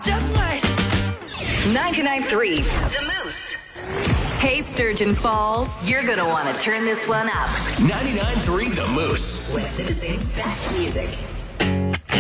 just might. 99.3 The Moose. Hey, Sturgeon Falls, you're going to want to turn this one up. 99.3 The Moose. West Citizens' best music.